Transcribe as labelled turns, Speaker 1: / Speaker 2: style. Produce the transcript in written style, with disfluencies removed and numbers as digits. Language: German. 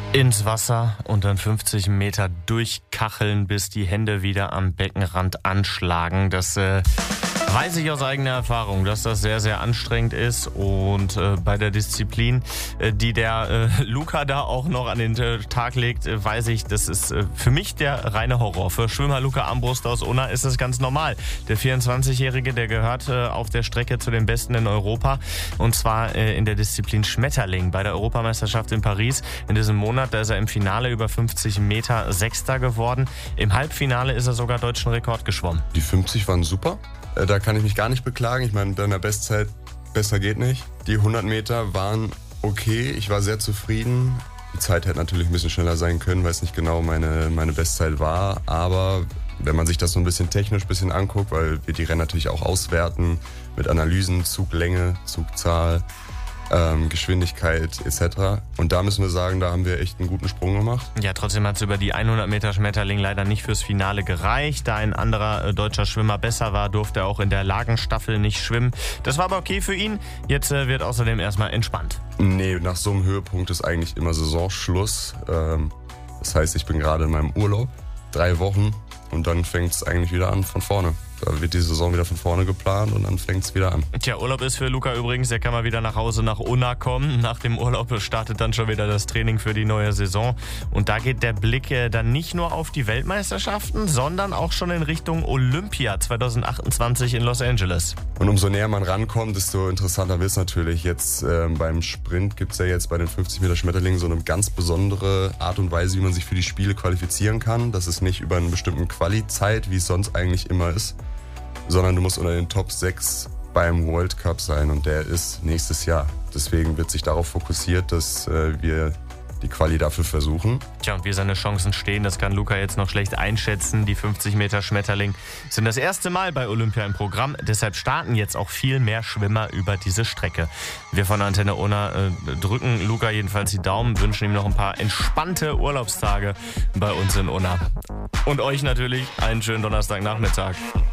Speaker 1: Ins Wasser und dann 50 Meter durchkacheln, bis die Hände wieder am Beckenrand anschlagen. Das weiß ich aus eigener Erfahrung, dass das sehr, sehr anstrengend ist. Und bei der Disziplin, die der Luca da auch noch an den Tag legt, weiß ich, das ist für mich der reine Horror. Für Schwimmer Luca Armbruster aus Unna ist das ganz normal. Der 24-Jährige, der gehört auf der Strecke zu den Besten in Europa. Und zwar in der Disziplin Schmetterling bei der Europameisterschaft in Paris. In diesem Monat, da ist er im Finale über 50 Meter Sechster geworden. Im Halbfinale ist er sogar deutschen Rekord geschwommen.
Speaker 2: Die 50 waren super. Da kann ich mich gar nicht beklagen. Ich meine, bei einer Bestzeit besser geht nicht. Die 100 Meter waren okay. Ich war sehr zufrieden. Die Zeit hätte natürlich ein bisschen schneller sein können, weil es nicht genau meine Bestzeit war. Aber wenn man sich das so ein bisschen technisch ein bisschen anguckt, weil wir die Rennen natürlich auch auswerten mit Analysen, Zuglänge, Zugzahl, Geschwindigkeit etc. Und da müssen wir sagen, da haben wir echt einen guten Sprung gemacht.
Speaker 1: Ja, trotzdem hat es über die 100 Meter Schmetterling leider nicht fürs Finale gereicht. Da ein anderer deutscher Schwimmer besser war, durfte er auch in der Lagenstaffel nicht schwimmen. Das war aber okay für ihn. Jetzt wird außerdem erstmal entspannt.
Speaker 2: Nee, nach so einem Höhepunkt ist eigentlich immer Saisonschluss. Das heißt, ich bin gerade in meinem Urlaub, 3 Wochen und dann fängt es eigentlich wieder an von vorne. Da wird die Saison wieder von vorne geplant und dann fängt es wieder an.
Speaker 1: Tja, Urlaub ist für Luca übrigens, der kann mal wieder nach Hause nach Unna kommen. Nach dem Urlaub startet dann schon wieder das Training für die neue Saison. Und da geht der Blick dann nicht nur auf die Weltmeisterschaften, sondern auch schon in Richtung Olympia 2028 in Los Angeles.
Speaker 2: Und umso näher man rankommt, desto interessanter wird es natürlich. Jetzt beim Sprint gibt es ja jetzt bei den 50 Meter Schmetterlingen so eine ganz besondere Art und Weise, wie man sich für die Spiele qualifizieren kann. Das ist nicht über einen bestimmten Quali-Zeit, wie es sonst eigentlich immer ist, sondern du musst unter den Top 6 beim World Cup sein und der ist nächstes Jahr. Deswegen wird sich darauf fokussiert, dass wir die Quali dafür versuchen.
Speaker 1: Tja, und wie seine Chancen stehen, das kann Luca jetzt noch schlecht einschätzen. Die 50 Meter Schmetterling sind das erste Mal bei Olympia im Programm. Deshalb starten jetzt auch viel mehr Schwimmer über diese Strecke. Wir von Antenne Unna drücken Luca jedenfalls die Daumen, wünschen ihm noch ein paar entspannte Urlaubstage bei uns in Unna. Und euch natürlich einen schönen Donnerstagnachmittag.